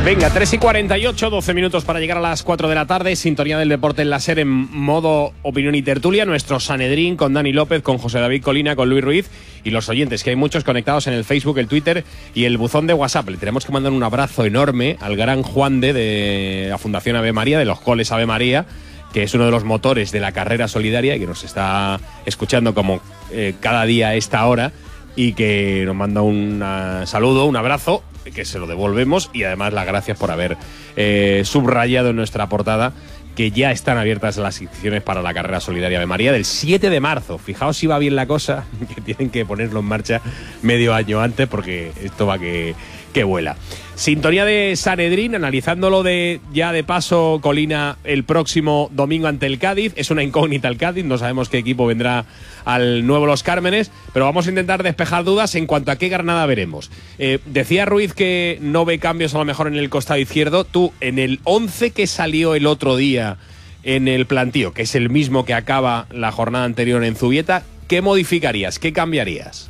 Venga, 3:48, 12 minutos para llegar a las 4 de la tarde. Sintonía del deporte en la SER en modo opinión y tertulia. Nuestro Sanedrín con Dani López, con José David Colina, con Luis Ruiz y los oyentes, que hay muchos conectados en el Facebook, el Twitter y el buzón de WhatsApp. Le tenemos que mandar un abrazo enorme al gran Juan de la Fundación Ave María, de los Coles Ave María, que es uno de los motores de la carrera solidaria y que nos está escuchando como cada día a esta hora y que nos manda un saludo, un abrazo, que se lo devolvemos, y además las gracias por haber subrayado en nuestra portada que ya están abiertas las inscripciones para la carrera solidaria de María del 7 de marzo. Fijaos si va bien la cosa, que tienen que ponerlo en marcha medio año antes porque esto va que vuela. Sintonía de Sanedrín, analizándolo ya de paso, Colina, el próximo domingo ante el Cádiz. Es una incógnita el Cádiz, no sabemos qué equipo vendrá al nuevo Los Cármenes, pero vamos a intentar despejar dudas en cuanto a qué Granada veremos. Decía Ruiz que no ve cambios a lo mejor en el costado izquierdo. Tú, en el 11 que salió el otro día en el plantío, que es el mismo que acaba la jornada anterior en Zubieta, ¿qué modificarías? ¿Qué cambiarías?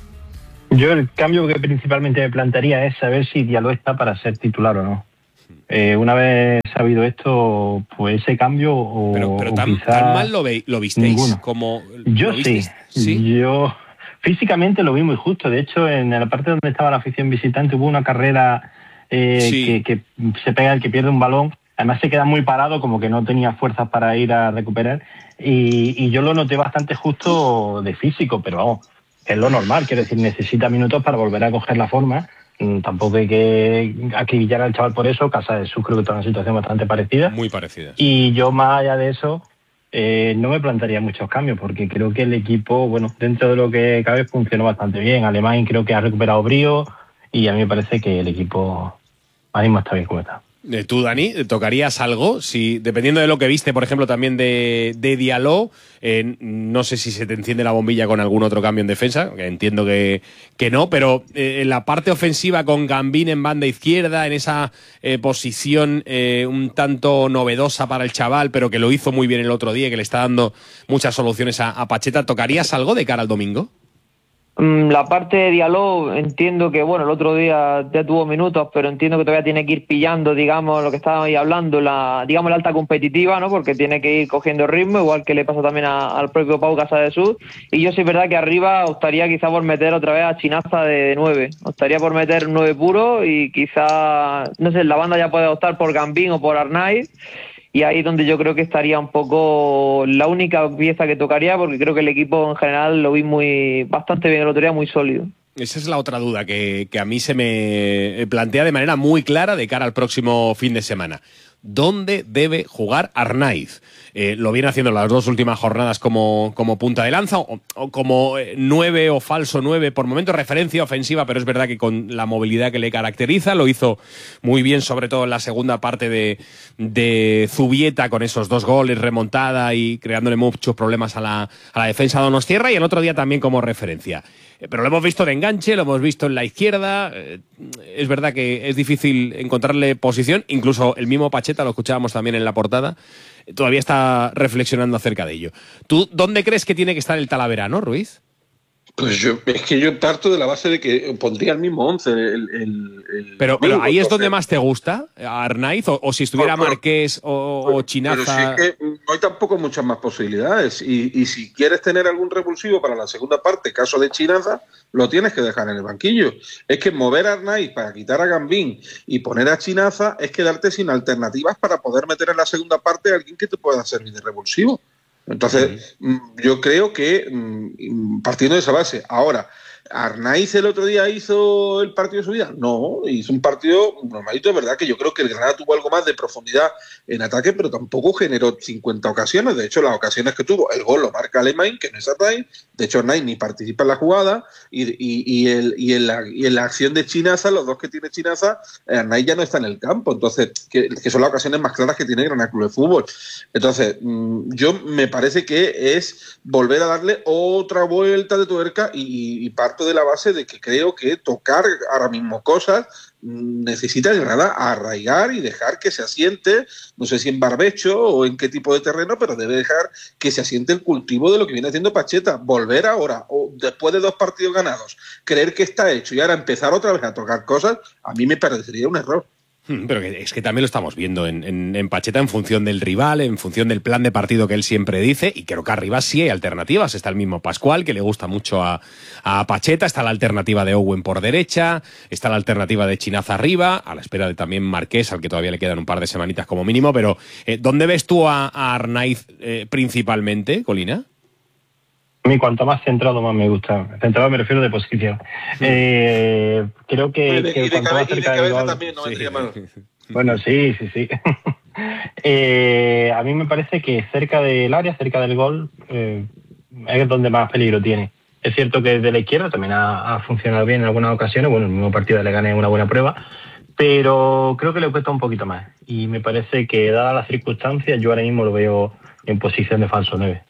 Yo el cambio que principalmente me plantearía es saber si Diallo está para ser titular o no. Una vez sabido esto, pues ese cambio pero o tan mal lo visteis ninguno. Como yo sí. Yo físicamente lo vi muy justo. De hecho, en la parte donde estaba la afición visitante hubo una carrera que se pega el que pierde un balón. Además se queda muy parado, como que no tenía fuerzas para ir a recuperar. Y yo lo noté bastante justo de físico, pero vamos, es lo normal. Quiero decir, necesita minutos para volver a coger la forma. Tampoco hay que acribillar al chaval por eso. Casa de Jesús creo que está en una situación bastante parecida. Muy parecida. Y yo, más allá de eso, no me plantearía muchos cambios, porque creo que el equipo, bueno, dentro de lo que cabe, funcionó bastante bien. Alemán creo que ha recuperado brío y a mí me parece que el equipo ahora mismo está bien como está. Tú, Dani, ¿tocarías algo? Si, dependiendo de lo que viste, por ejemplo, también de Diallo, no sé si se te enciende la bombilla con algún otro cambio en defensa, que entiendo que no, pero en la parte ofensiva con Gambín en banda izquierda, en esa posición un tanto novedosa para el chaval, pero que lo hizo muy bien el otro día y que le está dando muchas soluciones a Pacheta, ¿tocarías algo de cara al domingo? La parte de Diallo, entiendo que, bueno, el otro día ya tuvo minutos, pero entiendo que todavía tiene que ir pillando, digamos, lo que estábamos ahí hablando, la alta competitiva, ¿no? Porque tiene que ir cogiendo ritmo, igual que le pasa también al propio Pau Casadesús. Y yo sí es verdad que arriba optaría quizá por meter otra vez a Chinaza de 9. Optaría por meter 9 puro y quizá, no sé, la banda ya puede optar por Gambín o por Arnaiz. Y ahí es donde yo creo que estaría un poco la única pieza que tocaría, porque creo que el equipo en general lo vi bastante bien el otro día, muy sólido. Esa es la otra duda que a mí se me plantea de manera muy clara de cara al próximo fin de semana. ¿Dónde debe jugar Arnaiz? Lo viene haciendo las dos últimas jornadas como punta de lanza o como 9 o falso 9, por momento referencia ofensiva, pero es verdad que con la movilidad que le caracteriza, lo hizo muy bien, sobre todo en la segunda parte de Zubieta, con esos 2 goles, remontada y creándole muchos problemas a la defensa de Donostierra, y el otro día también como referencia. Pero lo hemos visto de enganche, lo hemos visto en la izquierda. Es verdad que es difícil encontrarle posición. Incluso el mismo Pacheta, lo escuchábamos también en la portada, todavía está reflexionando acerca de ello. ¿Tú dónde crees que tiene que estar el Talavera, no, Ruiz? Pues yo parto de la base de que pondría el mismo 11. Pero ahí es donde más te gusta, Arnaiz, o si estuviera Marqués o Chinaza. Pero sí que no hay tampoco muchas más posibilidades. Y si quieres tener algún revulsivo para la segunda parte, caso de Chinaza, lo tienes que dejar en el banquillo. Es que mover a Arnaiz para quitar a Gambín y poner a Chinaza es quedarte sin alternativas para poder meter en la segunda parte a alguien que te pueda servir de revulsivo. Entonces, yo creo que partiendo de esa base. Ahora, ¿Arnaiz el otro día hizo el partido de su vida? No, hizo un partido normalito. Es verdad que yo creo que el Granada tuvo algo más de profundidad en ataque, pero tampoco generó 50 ocasiones. De hecho, las ocasiones que tuvo, el gol lo marca Alemán, que no es Arnaiz. De hecho, Arnaiz ni participa en la jugada. Y en la acción de Chinaza, los dos que tiene Chinaza, Arnaiz ya no está en el campo. Entonces, que son las ocasiones más claras que tiene Granada Club de Fútbol. Entonces, yo me parece que es volver a darle otra vuelta de tuerca y parto de la base de que creo que tocar ahora mismo cosas necesita el Granada arraigar y dejar que se asiente, no sé si en barbecho o en qué tipo de terreno, pero debe dejar que se asiente el cultivo de lo que viene haciendo Pacheta. Volver ahora, o después de 2 partidos ganados, creer que está hecho y ahora empezar otra vez a tocar cosas, a mí me parecería un error. Pero es que también lo estamos viendo en Pacheta en función del rival, en función del plan de partido que él siempre dice, y creo que arriba sí hay alternativas. Está el mismo Pascual, que le gusta mucho a Pacheta, está la alternativa de Owen por derecha, está la alternativa de Chinaza arriba, a la espera de también Marqués, al que todavía le quedan un par de semanitas como mínimo, pero ¿dónde ves tú a Arnaiz principalmente, Colina? A mí cuanto más centrado más me gusta. Centrado me refiero de posición. Creo que... Y de cabeza gol, también no vendría mal. Bueno, sí. A mí me parece que cerca del área, cerca del gol, es donde más peligro tiene. Es cierto que desde la izquierda también ha funcionado bien en algunas ocasiones. Bueno, el mismo partido de Leganés es una buena prueba. Pero creo que le cuesta un poquito más. Y me parece que, dadas las circunstancias, yo ahora mismo lo veo en posición de falso 9.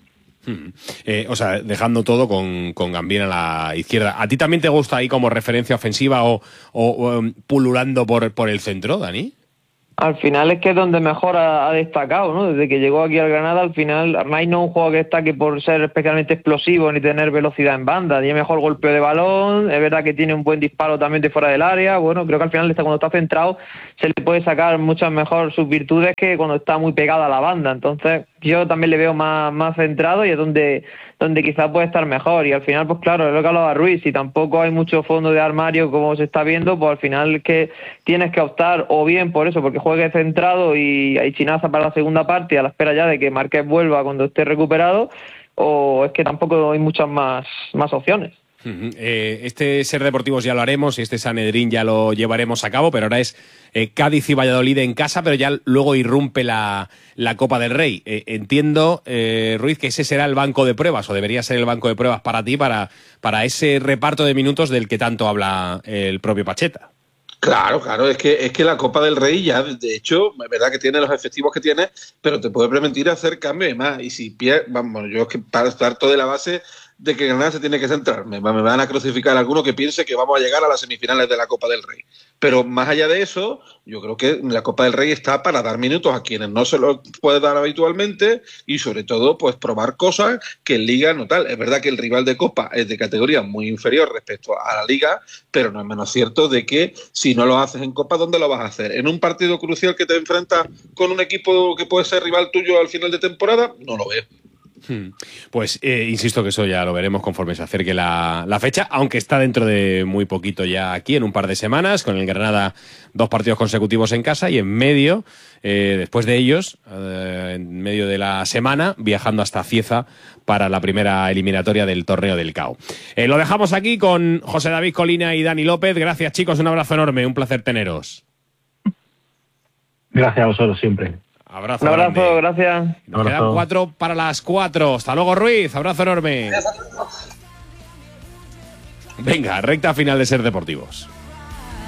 O sea, dejando todo con Gambín a la izquierda. ¿A ti también te gusta ahí como referencia ofensiva o pululando por el centro, Dani? Al final es que es donde mejor ha destacado, ¿no? Desde que llegó aquí al Granada, al final Arnaiz no es un jugador que destaque por ser especialmente explosivo ni tener velocidad en banda. Tiene mejor golpeo de balón, es verdad que tiene un buen disparo también de fuera del área. Bueno, creo que al final cuando está centrado se le puede sacar muchas mejor sus virtudes que cuando está muy pegado a la banda. Entonces yo también le veo más centrado y es donde quizás puede estar mejor. Y al final, pues claro, es lo que hablaba Ruiz, si tampoco hay mucho fondo de armario como se está viendo, pues al final es que tienes que optar o bien por eso, porque juegue centrado y hay Chinaza para la segunda parte a la espera ya de que Márquez vuelva cuando esté recuperado, o es que tampoco hay muchas más opciones. Este Ser Deportivos ya lo haremos y este Sanedrín ya lo llevaremos a cabo, pero ahora es Cádiz y Valladolid en casa, pero ya luego irrumpe la Copa del Rey. Entiendo, Ruiz, que ese será el banco de pruebas, o debería ser el banco de pruebas para ti, para ese reparto de minutos del que tanto habla el propio Pacheta. Claro, es que la Copa del Rey ya, de hecho, es verdad que tiene los efectivos que tiene, pero te puede permitir hacer cambios y más. Y si pierdes, vamos, yo es que parto de la base de que Granada se tiene que centrar. Me van a crucificar alguno que piense que vamos a llegar a las semifinales de la Copa del Rey. Pero más allá de eso, yo creo que la Copa del Rey está para dar minutos a quienes no se los puede dar habitualmente y sobre todo pues probar cosas que en Liga no tal. Es verdad que el rival de Copa es de categoría muy inferior respecto a la Liga, pero no es menos cierto de que si no lo haces en Copa, ¿dónde lo vas a hacer? ¿En un partido crucial que te enfrentas con un equipo que puede ser rival tuyo al final de temporada? No lo veo. Pues insisto que eso ya lo veremos conforme se acerque la fecha, aunque está dentro de muy poquito ya aquí, en un par de semanas, con el Granada 2 partidos consecutivos en casa y en medio, después de ellos, en medio de la semana, viajando hasta Cieza para la primera eliminatoria del torneo del CAO. Lo dejamos aquí con José David Colina y Dani López. Gracias, chicos, un abrazo enorme, un placer teneros. Gracias a vosotros siempre. Abrazo, un abrazo, grande. Gracias. Nos quedan 4 para las 4. Hasta luego, Ruiz. Abrazo enorme. Venga, recta final de Ser Deportivos.